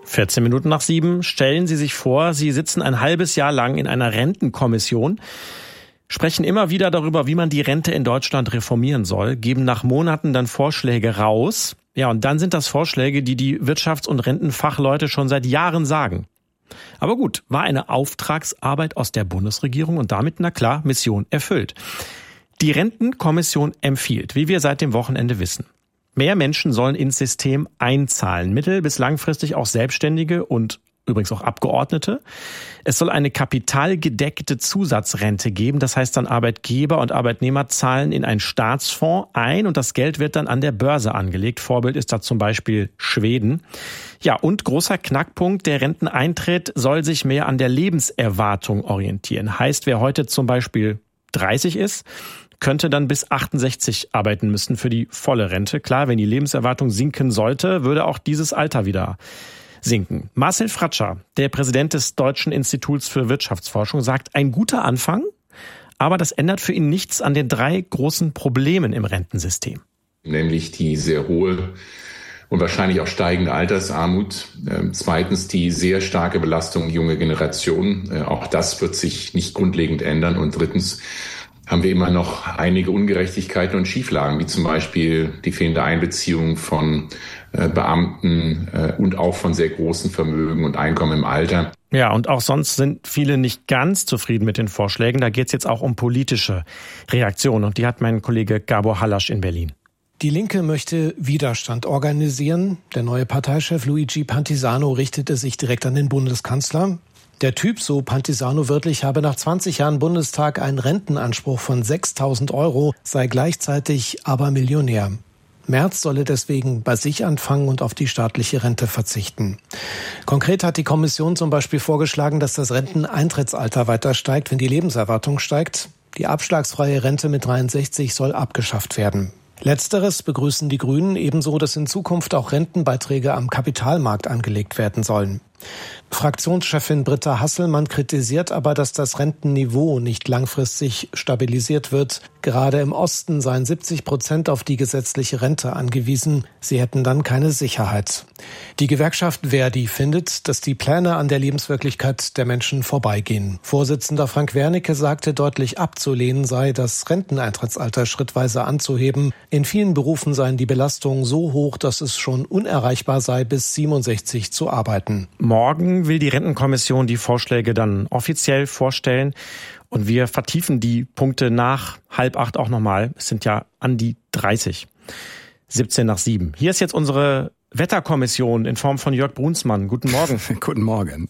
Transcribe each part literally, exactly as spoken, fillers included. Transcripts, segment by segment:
vierzehn Minuten nach sieben. Stellen Sie sich vor, Sie sitzen ein halbes Jahr lang in einer Rentenkommission, sprechen immer wieder darüber, wie man die Rente in Deutschland reformieren soll, geben nach Monaten dann Vorschläge raus. Ja, und dann sind das Vorschläge, die die Wirtschafts- und Rentenfachleute schon seit Jahren sagen. Aber gut, war eine Auftragsarbeit aus der Bundesregierung und damit, na klar, Mission erfüllt. Die Rentenkommission empfiehlt, wie wir seit dem Wochenende wissen, mehr Menschen sollen ins System einzahlen, mittel- bis langfristig auch Selbstständige und übrigens auch Abgeordnete. Es soll eine kapitalgedeckte Zusatzrente geben. Das heißt dann, Arbeitgeber und Arbeitnehmer zahlen in einen Staatsfonds ein und das Geld wird dann an der Börse angelegt. Vorbild ist da zum Beispiel Schweden. Ja, und großer Knackpunkt, der Renteneintritt soll sich mehr an der Lebenserwartung orientieren. Heißt, wer heute zum Beispiel dreißig ist, könnte dann bis achtundsechzig arbeiten müssen für die volle Rente. Klar, wenn die Lebenserwartung sinken sollte, würde auch dieses Alter wieder sinken. Marcel Fratscher, der Präsident des Deutschen Instituts für Wirtschaftsforschung, sagt, ein guter Anfang, aber das ändert für ihn nichts an den drei großen Problemen im Rentensystem. Nämlich die sehr hohe und wahrscheinlich auch steigende Altersarmut. Zweitens die sehr starke Belastung junger Generationen. Auch das wird sich nicht grundlegend ändern. Und drittens haben wir immer noch einige Ungerechtigkeiten und Schieflagen, wie zum Beispiel die fehlende Einbeziehung von äh, Beamten äh, und auch von sehr großen Vermögen und Einkommen im Alter. Ja, und auch sonst sind viele nicht ganz zufrieden mit den Vorschlägen. Da geht es jetzt auch um politische Reaktionen und die hat mein Kollege Gabor Hallasch in Berlin. Die Linke möchte Widerstand organisieren. Der neue Parteichef Luigi Pantisano richtete sich direkt an den Bundeskanzler. Der Typ, so Pantisano wörtlich, habe nach zwanzig Jahren Bundestag einen Rentenanspruch von sechstausend Euro, sei gleichzeitig aber Millionär. Merz solle deswegen bei sich anfangen und auf die staatliche Rente verzichten. Konkret hat die Kommission zum Beispiel vorgeschlagen, dass das Renteneintrittsalter weiter steigt, wenn die Lebenserwartung steigt. Die abschlagsfreie Rente mit dreiundsechzig soll abgeschafft werden. Letzteres begrüßen die Grünen, ebenso, dass in Zukunft auch Rentenbeiträge am Kapitalmarkt angelegt werden sollen. Fraktionschefin Britta Hasselmann kritisiert aber, dass das Rentenniveau nicht langfristig stabilisiert wird. Gerade im Osten seien siebzig Prozent auf die gesetzliche Rente angewiesen. Sie hätten dann keine Sicherheit. Die Gewerkschaft Verdi findet, dass die Pläne an der Lebenswirklichkeit der Menschen vorbeigehen. Vorsitzender Frank Wernicke sagte, deutlich abzulehnen sei, das Renteneintrittsalter schrittweise anzuheben. In vielen Berufen seien die Belastungen so hoch, dass es schon unerreichbar sei, bis siebenundsechzig zu arbeiten. Morgen will die Rentenkommission die Vorschläge dann offiziell vorstellen und wir vertiefen die Punkte nach halb acht auch nochmal. Es sind ja an die dreißig. siebzehn nach sieben. Hier ist jetzt unsere Wetterkommission in Form von Jörg Brunsmann. Guten Morgen. Guten Morgen.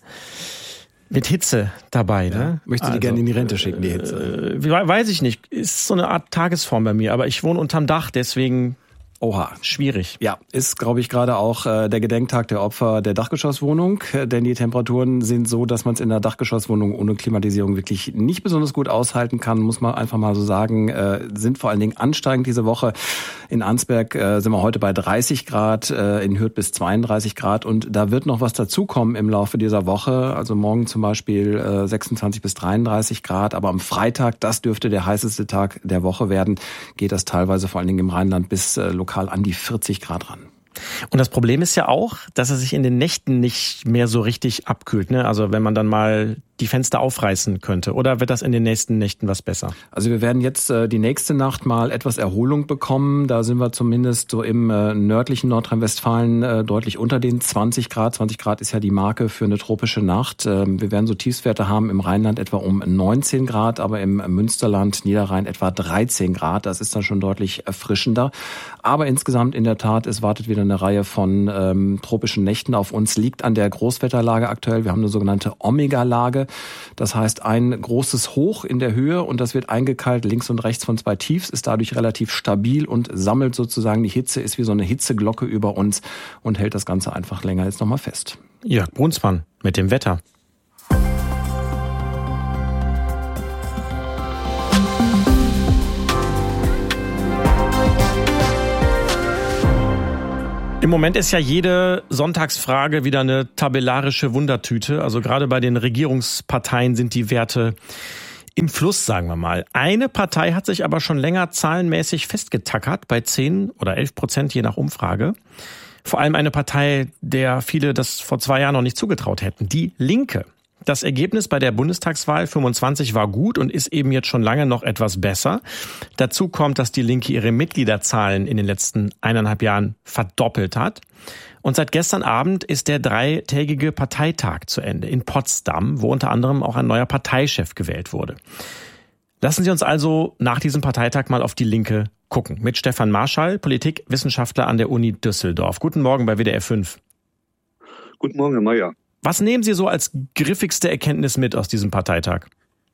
Mit Hitze dabei, ja, ne? Möchtest du die also, gerne in die Rente schicken, die Hitze? Äh, weiß ich nicht. Ist so eine Art Tagesform bei mir, aber ich wohne unterm Dach, deswegen... Oha. Schwierig. Ja, ist, glaube ich, gerade auch äh, der Gedenktag der Opfer der Dachgeschosswohnung, äh, denn die Temperaturen sind so, dass man es in der Dachgeschosswohnung ohne Klimatisierung wirklich nicht besonders gut aushalten kann, muss man einfach mal so sagen, äh, sind vor allen Dingen ansteigend diese Woche. In Arnsberg äh, sind wir heute bei dreißig Grad, äh, in Hürth bis zweiunddreißig Grad und da wird noch was dazukommen im Laufe dieser Woche, also morgen zum Beispiel äh, sechsundzwanzig bis dreiunddreißig Grad, aber am Freitag, das dürfte der heißeste Tag der Woche werden, geht das teilweise vor allen Dingen im Rheinland bis äh, lokal an die vierzig Grad ran. Und das Problem ist ja auch, dass er sich in den Nächten nicht mehr so richtig abkühlt, ne? Also wenn man dann mal die Fenster aufreißen könnte. Oder wird das in den nächsten Nächten was besser? Also wir werden jetzt äh, die nächste Nacht mal etwas Erholung bekommen. Da sind wir zumindest so im äh, nördlichen Nordrhein-Westfalen äh, deutlich unter den zwanzig Grad. zwanzig Grad ist ja die Marke für eine tropische Nacht. Ähm, wir werden so Tiefstwerte haben im Rheinland etwa um neunzehn Grad, aber im Münsterland, Niederrhein etwa dreizehn Grad. Das ist dann schon deutlich erfrischender. Aber insgesamt in der Tat, es wartet wieder eine Reihe von ähm, tropischen Nächten auf uns. Liegt an der Großwetterlage aktuell. Wir haben eine sogenannte Omega-Lage. Das heißt, ein großes Hoch in der Höhe und das wird eingekeilt links und rechts von zwei Tiefs, ist dadurch relativ stabil und sammelt sozusagen die Hitze, ist wie so eine Hitzeglocke über uns und hält das Ganze einfach länger jetzt nochmal fest. Jörg Brunsmann mit dem Wetter. Im Moment ist ja jede Sonntagsfrage wieder eine tabellarische Wundertüte. Also gerade bei den Regierungsparteien sind die Werte im Fluss, sagen wir mal. Eine Partei hat sich aber schon länger zahlenmäßig festgetackert, bei zehn oder elf Prozent je nach Umfrage. Vor allem eine Partei, der viele das vor zwei Jahren noch nicht zugetraut hätten, die Linke. Das Ergebnis bei der Bundestagswahl fünfundzwanzig war gut und ist eben jetzt schon lange noch etwas besser. Dazu kommt, dass die Linke ihre Mitgliederzahlen in den letzten eineinhalb Jahren verdoppelt hat. Und seit gestern Abend ist der dreitägige Parteitag zu Ende in Potsdam, wo unter anderem auch ein neuer Parteichef gewählt wurde. Lassen Sie uns also nach diesem Parteitag mal auf die Linke gucken. Mit Stefan Marschall, Politikwissenschaftler an der Uni Düsseldorf. Guten Morgen bei W D R fünf. Guten Morgen, Herr Mayer. Was nehmen Sie so als griffigste Erkenntnis mit aus diesem Parteitag?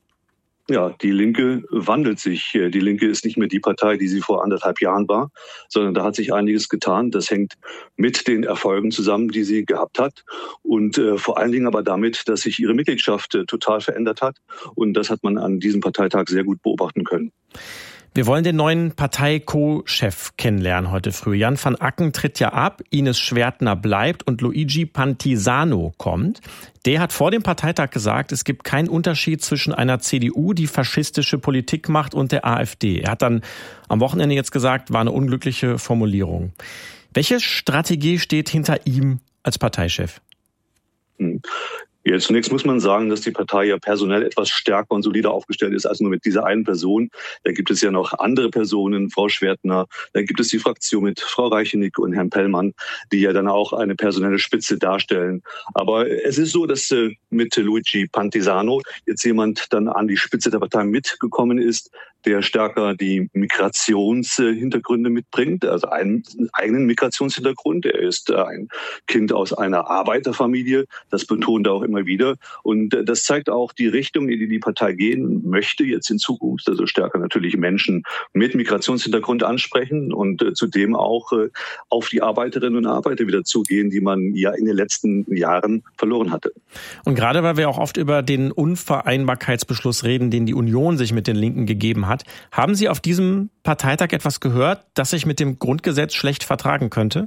Ja, die Linke wandelt sich. Die Linke ist nicht mehr die Partei, die sie vor anderthalb Jahren war, sondern da hat sich einiges getan. Das hängt mit den Erfolgen zusammen, die sie gehabt hat und äh, vor allen Dingen aber damit, dass sich ihre Mitgliedschaft äh, total verändert hat. Und das hat man an diesem Parteitag sehr gut beobachten können. Wir wollen den neuen Partei-Co-Chef kennenlernen heute früh. Jan van Acken tritt ja ab, Ines Schwertner bleibt und Luigi Pantisano kommt. Der hat vor dem Parteitag gesagt, es gibt keinen Unterschied zwischen einer C D U, die faschistische Politik macht, und der AfD. Er hat dann am Wochenende jetzt gesagt, war eine unglückliche Formulierung. Welche Strategie steht hinter ihm als Parteichef? Hm. Ja, zunächst muss man sagen, dass die Partei ja personell etwas stärker und solider aufgestellt ist als nur mit dieser einen Person. Da gibt es ja noch andere Personen, Frau Schwertner, da gibt es die Fraktion mit Frau Reichenig und Herrn Pellmann, die ja dann auch eine personelle Spitze darstellen. Aber es ist so, dass mit Luigi Pantisano jetzt jemand dann an die Spitze der Partei mitgekommen ist, der stärker die Migrationshintergründe mitbringt, also einen eigenen Migrationshintergrund. Er ist ein Kind aus einer Arbeiterfamilie, das betont er auch immer wieder. Und das zeigt auch die Richtung, in die die Partei gehen möchte, jetzt in Zukunft, also stärker natürlich Menschen mit Migrationshintergrund ansprechen und zudem auch auf die Arbeiterinnen und Arbeiter wieder zugehen, die man ja in den letzten Jahren verloren hatte. Und gerade weil wir auch oft über den Unvereinbarkeitsbeschluss reden, den die Union sich mit den Linken gegeben hat, haben Sie auf diesem Parteitag etwas gehört, das sich mit dem Grundgesetz schlecht vertragen könnte?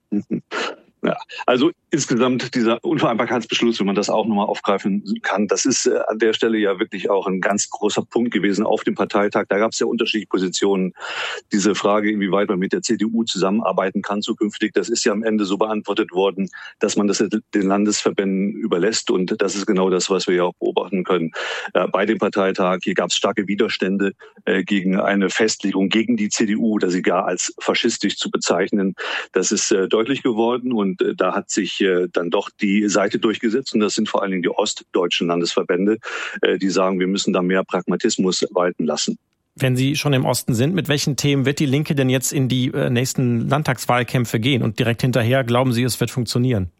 Ja, also insgesamt dieser Unvereinbarkeitsbeschluss, wenn man das auch nochmal aufgreifen kann, das ist äh, an der Stelle ja wirklich auch ein ganz großer Punkt gewesen auf dem Parteitag. Da gab es ja unterschiedliche Positionen. Diese Frage, inwieweit man mit der C D U zusammenarbeiten kann zukünftig, das ist ja am Ende so beantwortet worden, dass man das den Landesverbänden überlässt. Und das ist genau das, was wir ja auch beobachten können. Äh, bei dem Parteitag, hier gab es starke Widerstände äh, gegen eine Festlegung gegen die C D U, oder sie gar als faschistisch zu bezeichnen. Das ist äh, deutlich geworden und Und da hat sich dann doch die Seite durchgesetzt. Und das sind vor allen Dingen die ostdeutschen Landesverbände, die sagen, wir müssen da mehr Pragmatismus walten lassen. Wenn Sie schon im Osten sind, mit welchen Themen wird die Linke denn jetzt in die nächsten Landtagswahlkämpfe gehen? Und direkt hinterher, glauben Sie, es wird funktionieren?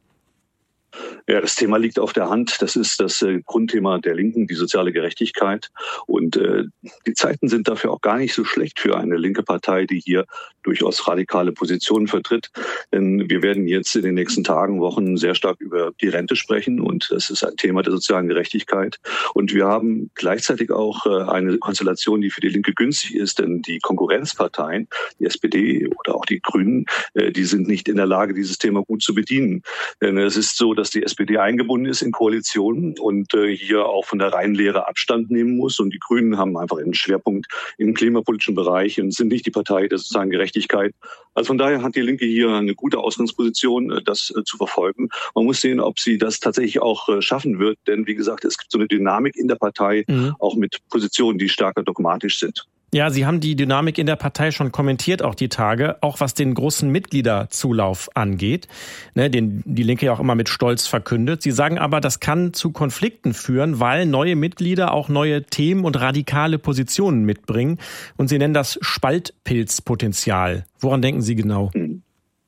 Ja, das Thema liegt auf der Hand. Das ist das äh, Grundthema der Linken, die soziale Gerechtigkeit. Und äh, die Zeiten sind dafür auch gar nicht so schlecht für eine linke Partei, die hier durchaus radikale Positionen vertritt. Denn wir werden jetzt in den nächsten Tagen, Wochen sehr stark über die Rente sprechen. Und das ist ein Thema der sozialen Gerechtigkeit. Und wir haben gleichzeitig auch äh, eine Konstellation, die für die Linke günstig ist. Denn die Konkurrenzparteien, die S P D oder auch die Grünen, äh, die sind nicht in der Lage, dieses Thema gut zu bedienen. Denn es ist so, dass die S P D eingebunden ist in Koalitionen und äh, hier auch von der Reihenlehre Abstand nehmen muss. Und die Grünen haben einfach einen Schwerpunkt im klimapolitischen Bereich und sind nicht die Partei der sozialen Gerechtigkeit. Also von daher hat die Linke hier eine gute Ausgangsposition, das äh, zu verfolgen. Man muss sehen, ob sie das tatsächlich auch äh, schaffen wird. Denn wie gesagt, es gibt so eine Dynamik in der Partei, mhm. auch mit Positionen, die stärker dogmatisch sind. Ja, Sie haben die Dynamik in der Partei schon kommentiert, auch die Tage, auch was den großen Mitgliederzulauf angeht, ne, den die Linke ja auch immer mit Stolz verkündet. Sie sagen aber, das kann zu Konflikten führen, weil neue Mitglieder auch neue Themen und radikale Positionen mitbringen. Und Sie nennen das Spaltpilzpotenzial. Woran denken Sie genau? Mhm.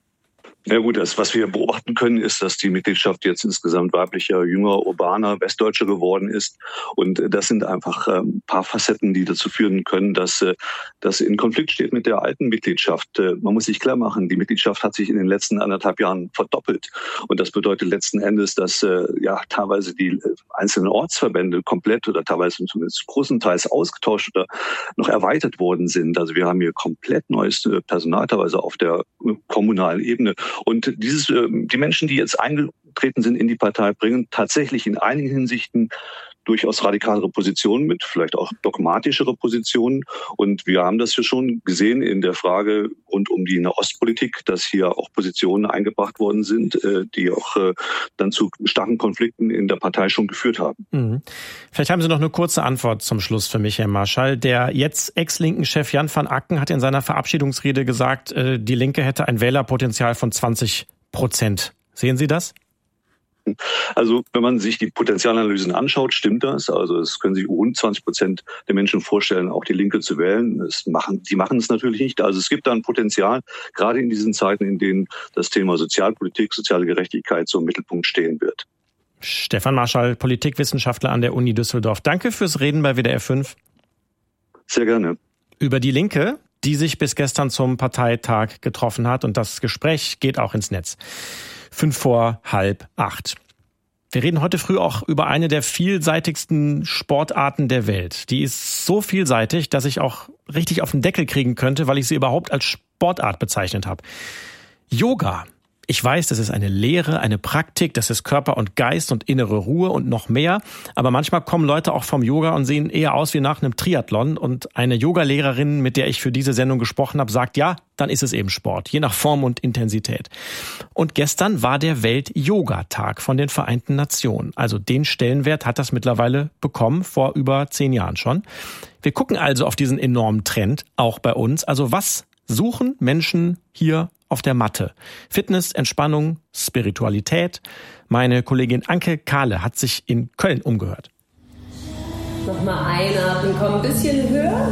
Ja gut, das, was wir beobachten können, ist, dass die Mitgliedschaft jetzt insgesamt weiblicher, jünger, urbaner, westdeutscher geworden ist. Und das sind einfach ein ähm, paar Facetten, die dazu führen können, dass äh, das in Konflikt steht mit der alten Mitgliedschaft. Äh, man muss sich klar machen, die Mitgliedschaft hat sich in den letzten anderthalb Jahren verdoppelt. Und das bedeutet letzten Endes, dass äh, ja teilweise die äh, einzelnen Ortsverbände komplett oder teilweise zumindest großenteils ausgetauscht oder noch erweitert worden sind. Also wir haben hier komplett neues äh, Personal, teilweise auf der äh, kommunalen Ebene. Und dieses, die Menschen, die jetzt eingetreten sind in die Partei, bringen tatsächlich in einigen Hinsichten durchaus radikalere Positionen mit, vielleicht auch dogmatischere Positionen. Und wir haben das ja schon gesehen in der Frage rund um die Nahostpolitik, dass hier auch Positionen eingebracht worden sind, die auch dann zu starken Konflikten in der Partei schon geführt haben. Mhm. Vielleicht haben Sie noch eine kurze Antwort zum Schluss für mich, Herr Marschall. Der jetzt ex-linken Chef Jan van Acken hat in seiner Verabschiedungsrede gesagt, die Linke hätte ein Wählerpotenzial von zwanzig Prozent. Sehen Sie das? Also wenn man sich die Potenzialanalysen anschaut, stimmt das. Also es können sich rund zwanzig Prozent der Menschen vorstellen, auch die Linke zu wählen. Das machen, die machen es natürlich nicht. Also es gibt da ein Potenzial, gerade in diesen Zeiten, in denen das Thema Sozialpolitik, soziale Gerechtigkeit so im Mittelpunkt stehen wird. Stefan Marschall, Politikwissenschaftler an der Uni Düsseldorf. Danke fürs Reden bei W D R fünf. Sehr gerne. Über die Linke, die sich bis gestern zum Parteitag getroffen hat. Und das Gespräch geht auch ins Netz. Fünf vor halb acht. Wir reden heute früh auch über eine der vielseitigsten Sportarten der Welt. Die ist so vielseitig, dass ich auch richtig auf den Deckel kriegen könnte, weil ich sie überhaupt als Sportart bezeichnet habe. Yoga. Ich weiß, das ist eine Lehre, eine Praktik, das ist Körper und Geist und innere Ruhe und noch mehr. Aber manchmal kommen Leute auch vom Yoga und sehen eher aus wie nach einem Triathlon. Und eine Yogalehrerin, mit der ich für diese Sendung gesprochen habe, sagt, ja, dann ist es eben Sport, je nach Form und Intensität. Und gestern war der Welt-Yoga-Tag von den Vereinten Nationen. Also den Stellenwert hat das mittlerweile bekommen, vor über zehn Jahren schon. Wir gucken also auf diesen enormen Trend, auch bei uns. Also was suchen Menschen hier auf der Matte? Fitness, Entspannung, Spiritualität. Meine Kollegin Anke Kahle hat sich in Köln umgehört. Nochmal einatmen, komm ein bisschen höher.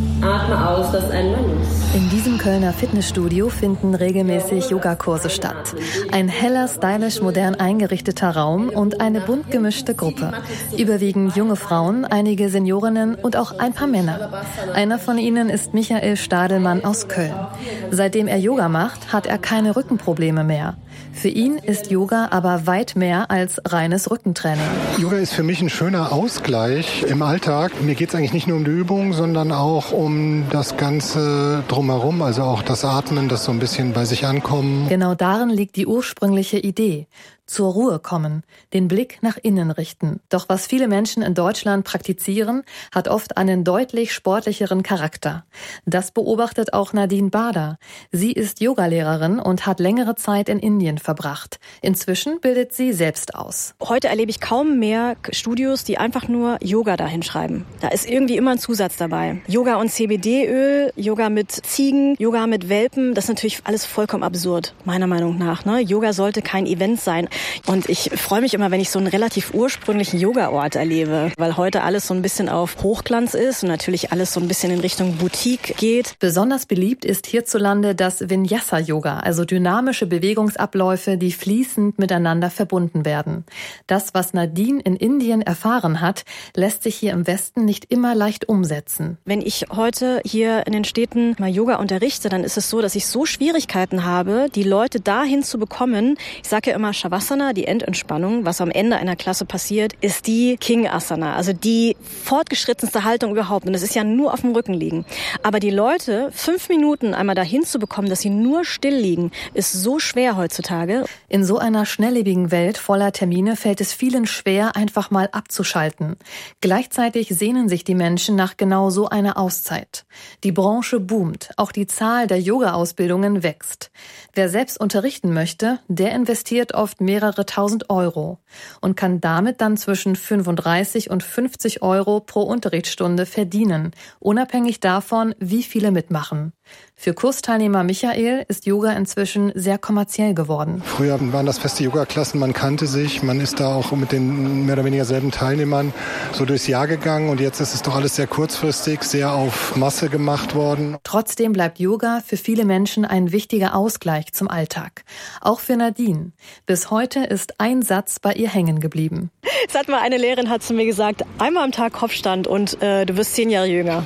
Atme aus, das ein Mann ist. In diesem Kölner Fitnessstudio finden regelmäßig Yogakurse statt. Ein heller, stylisch, modern eingerichteter Raum und eine bunt gemischte Gruppe. Überwiegend junge Frauen, einige Seniorinnen und auch ein paar Männer. Einer von ihnen ist Michael Stadelmann aus Köln. Seitdem er Yoga macht, hat er keine Rückenprobleme mehr. Für ihn ist Yoga aber weit mehr als reines Rückentraining. Yoga ist für mich ein schöner Ausgleich im Alltag. Mir geht es eigentlich nicht nur um die Übung, sondern auch um das Ganze drumherum, also auch das Atmen, das so ein bisschen bei sich ankommen. Genau darin liegt die ursprüngliche Idee. Zur Ruhe kommen, den Blick nach innen richten. Doch was viele Menschen in Deutschland praktizieren, hat oft einen deutlich sportlicheren Charakter. Das beobachtet auch Nadine Bader. Sie ist Yogalehrerin und hat längere Zeit in Indien verbracht. Inzwischen bildet sie selbst aus. Heute erlebe ich kaum mehr Studios, die einfach nur Yoga dahin schreiben. Da ist irgendwie immer ein Zusatz dabei. Yoga und C B D-Öl, Yoga mit Ziegen, Yoga mit Welpen, das ist natürlich alles vollkommen absurd, meiner Meinung nach. Ne? Yoga sollte kein Event sein. Und ich freue mich immer, wenn ich so einen relativ ursprünglichen Yoga-Ort erlebe, weil heute alles so ein bisschen auf Hochglanz ist und natürlich alles so ein bisschen in Richtung Boutique geht. Besonders beliebt ist hierzulande das Vinyasa-Yoga, also dynamische Bewegungsabläufe, die fließend miteinander verbunden werden. Das, was Nadine in Indien erfahren hat, lässt sich hier im Westen nicht immer leicht umsetzen. Wenn ich heute hier in den Städten mal Yoga unterrichte, dann ist es so, dass ich so Schwierigkeiten habe, die Leute dahin zu bekommen. Ich sage ja immer Shavasana, die Endentspannung, was am Ende einer Klasse passiert, ist die King Asana, also die fortgeschrittenste Haltung überhaupt. Und das ist ja nur auf dem Rücken liegen. Aber die Leute fünf Minuten einmal dahin zu bekommen, dass sie nur still liegen, ist so schwer heutzutage. In so einer schnelllebigen Welt voller Termine fällt es vielen schwer, einfach mal abzuschalten. Gleichzeitig sehnen sich die Menschen nach genau so einer Auszeit. Die Branche boomt, auch die Zahl der Yoga-Ausbildungen wächst. Wer selbst unterrichten möchte, der investiert oft mehrere tausend Euro und kann damit dann zwischen fünfunddreißig und fünfzig Euro pro Unterrichtsstunde verdienen, unabhängig davon, wie viele mitmachen. Für Kursteilnehmer Michael ist Yoga inzwischen sehr kommerziell geworden. Früher waren das feste Yoga-Klassen, man kannte sich, man ist da auch mit den mehr oder weniger selben Teilnehmern so durchs Jahr gegangen und jetzt ist es doch alles sehr kurzfristig, sehr auf Masse gemacht worden. Trotzdem bleibt Yoga für viele Menschen ein wichtiger Ausgleich zum Alltag. Auch für Nadine. Bis heute ist ein Satz bei ihr hängen geblieben. Es hat mal eine Lehrerin hat zu mir gesagt, einmal am Tag Kopfstand und äh, du wirst zehn Jahre jünger.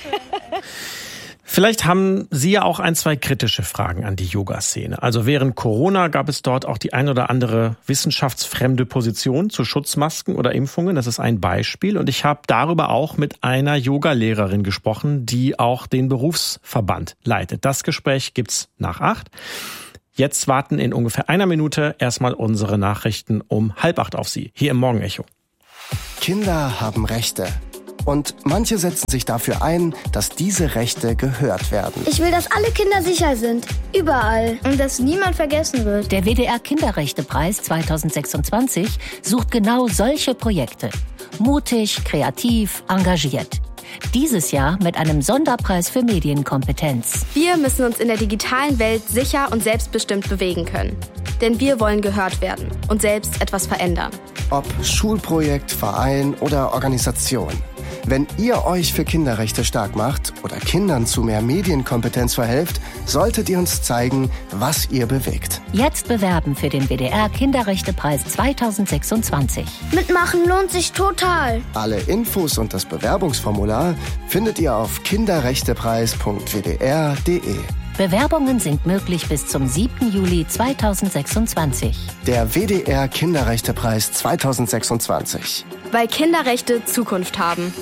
Vielleicht haben Sie ja auch ein, zwei kritische Fragen an die Yoga-Szene. Also während Corona gab es dort auch die ein oder andere wissenschaftsfremde Position zu Schutzmasken oder Impfungen. Das ist ein Beispiel. Und ich habe darüber auch mit einer Yoga-Lehrerin gesprochen, die auch den Berufsverband leitet. Das Gespräch gibt's nach acht. Jetzt warten in ungefähr einer Minute erstmal unsere Nachrichten um halb acht auf Sie, hier im Morgenecho. Kinder haben Rechte. Und manche setzen sich dafür ein, dass diese Rechte gehört werden. Ich will, dass alle Kinder sicher sind. Überall. Und dass niemand vergessen wird. Der W D R Kinderrechtepreis zweitausendsechsundzwanzig sucht genau solche Projekte. Mutig, kreativ, engagiert. Dieses Jahr mit einem Sonderpreis für Medienkompetenz. Wir müssen uns in der digitalen Welt sicher und selbstbestimmt bewegen können. Denn wir wollen gehört werden und selbst etwas verändern. Ob Schulprojekt, Verein oder Organisation. Wenn ihr euch für Kinderrechte stark macht oder Kindern zu mehr Medienkompetenz verhelft, solltet ihr uns zeigen, was ihr bewegt. Jetzt bewerben für den W D R Kinderrechtepreis zweitausendsechsundzwanzig. Mitmachen lohnt sich total. Alle Infos und das Bewerbungsformular findet ihr auf kinderrechtepreis punkt w d r punkt d e. Bewerbungen sind möglich bis zum siebten Juli zweitausendsechsundzwanzig. Der W D R Kinderrechtepreis zweitausendsechsundzwanzig. Weil Kinderrechte Zukunft haben.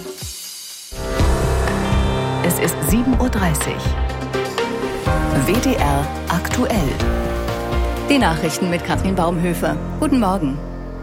Es ist sieben Uhr dreißig. W D R aktuell. Die Nachrichten mit Katrin Baumhöfer. Guten Morgen.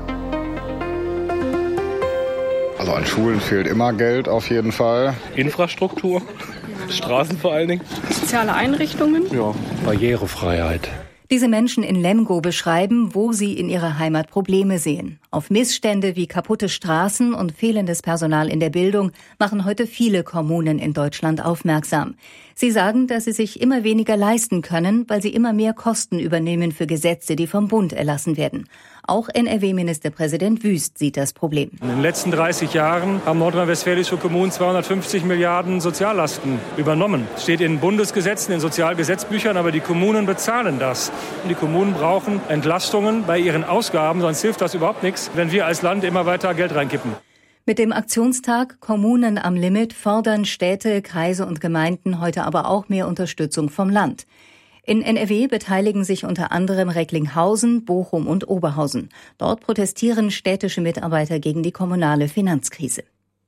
Also an Schulen fehlt immer Geld auf jeden Fall. Infrastruktur, Straßen vor allen Dingen. Soziale Einrichtungen. Ja, Barrierefreiheit. Diese Menschen in Lemgo beschreiben, wo sie in ihrer Heimat Probleme sehen. Auf Missstände wie kaputte Straßen und fehlendes Personal in der Bildung machen heute viele Kommunen in Deutschland aufmerksam. Sie sagen, dass sie sich immer weniger leisten können, weil sie immer mehr Kosten übernehmen für Gesetze, die vom Bund erlassen werden. Auch N R W-Ministerpräsident Wüst sieht das Problem. In den letzten dreißig Jahren haben nordrhein-westfälische Kommunen zweihundertfünfzig Milliarden Soziallasten übernommen. Steht in Bundesgesetzen, in Sozialgesetzbüchern, aber die Kommunen bezahlen das. Und die Kommunen brauchen Entlastungen bei ihren Ausgaben, sonst hilft das überhaupt nichts, wenn wir als Land immer weiter Geld reinkippen. Mit dem Aktionstag Kommunen am Limit fordern Städte, Kreise und Gemeinden heute aber auch mehr Unterstützung vom Land. In N R W beteiligen sich unter anderem Recklinghausen, Bochum und Oberhausen. Dort protestieren städtische Mitarbeiter gegen die kommunale Finanzkrise.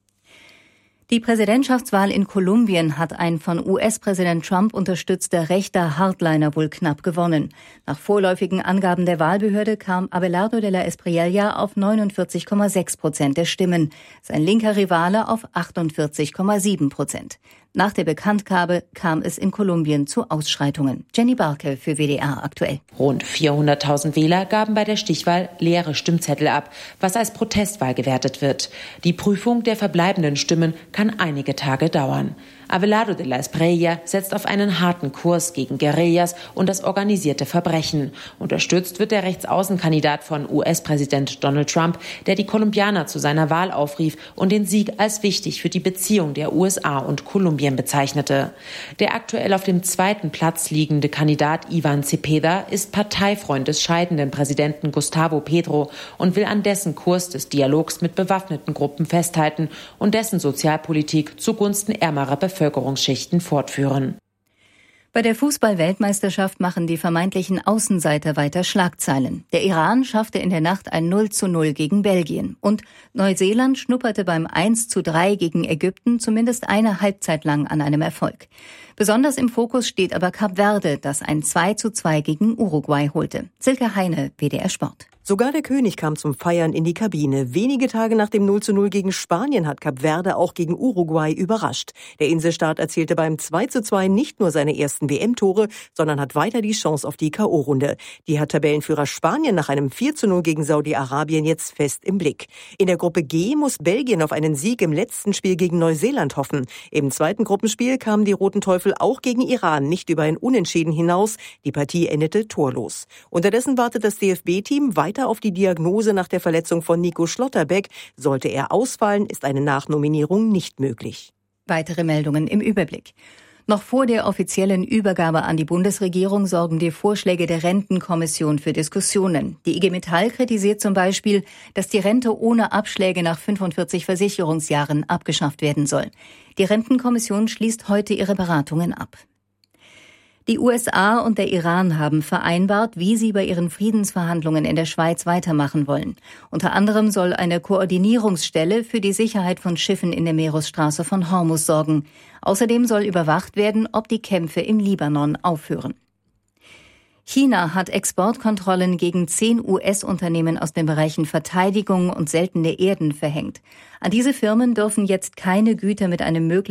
Die Präsidentschaftswahl in Kolumbien hat ein von U S-Präsident Trump unterstützter rechter Hardliner wohl knapp gewonnen. Nach vorläufigen Angaben der Wahlbehörde kam Abelardo de la Espriella auf neunundvierzig Komma sechs Prozent der Stimmen, sein linker Rivale auf achtundvierzig Komma sieben Prozent. Nach der Bekanntgabe kam es in Kolumbien zu Ausschreitungen. Jenny Barke für W D R aktuell. Rund vierhunderttausend Wähler gaben bei der Stichwahl leere Stimmzettel ab, was als Protestwahl gewertet wird. Die Prüfung der verbleibenden Stimmen kann einige Tage dauern. Abelardo de la Espriella setzt auf einen harten Kurs gegen Guerillas und das organisierte Verbrechen. Unterstützt wird der Rechtsaußenkandidat von U S-Präsident Donald Trump, der die Kolumbianer zu seiner Wahl aufrief und den Sieg als wichtig für die Beziehung der U S A und Kolumbien bezeichnete. Der aktuell auf dem zweiten Platz liegende Kandidat Ivan Cepeda ist Parteifreund des scheidenden Präsidenten Gustavo Petro und will an dessen Kurs des Dialogs mit bewaffneten Gruppen festhalten und dessen Sozialpolitik zugunsten ärmerer Bevölkerungsschichten fortführen. Bei der Fußball-Weltmeisterschaft machen die vermeintlichen Außenseiter weiter Schlagzeilen. Der Iran schaffte in der Nacht ein null zu null gegen Belgien. Und Neuseeland schnupperte beim eins zu drei gegen Ägypten zumindest eine Halbzeit lang an einem Erfolg. Besonders im Fokus steht aber Kap Verde, das ein zwei zu zwei gegen Uruguay holte. Silke Heine, W D R Sport. Sogar der König kam zum Feiern in die Kabine. Wenige Tage nach dem null zu null gegen Spanien hat Kap Verde auch gegen Uruguay überrascht. Der Inselstaat erzielte beim zwei zu zwei nicht nur seine ersten W M-Tore, sondern hat weiter die Chance auf die K O-Runde. Die hat Tabellenführer Spanien nach einem vier zu null gegen Saudi-Arabien jetzt fest im Blick. In der Gruppe G muss Belgien auf einen Sieg im letzten Spiel gegen Neuseeland hoffen. Im zweiten Gruppenspiel kamen die Roten Teufel auch gegen Iran nicht über ein Unentschieden hinaus. Die Partie endete torlos. Unterdessen wartet das D F B-Team weiter auf die Diagnose nach der Verletzung von Nico Schlotterbeck. Sollte er ausfallen, ist eine Nachnominierung nicht möglich. Weitere Meldungen im Überblick. Noch vor der offiziellen Übergabe an die Bundesregierung sorgen die Vorschläge der Rentenkommission für Diskussionen. Die I G Metall kritisiert zum Beispiel, dass die Rente ohne Abschläge nach fünfundvierzig Versicherungsjahren abgeschafft werden soll. Die Rentenkommission schließt heute ihre Beratungen ab. Die U S A und der Iran haben vereinbart, wie sie bei ihren Friedensverhandlungen in der Schweiz weitermachen wollen. Unter anderem soll eine Koordinierungsstelle für die Sicherheit von Schiffen in der Meeresstraße von Hormuz sorgen. Außerdem soll überwacht werden, ob die Kämpfe im Libanon aufhören. China hat Exportkontrollen gegen zehn U S-Unternehmen aus den Bereichen Verteidigung und seltene Erden verhängt. An diese Firmen dürfen jetzt keine Güter mit einem möglichen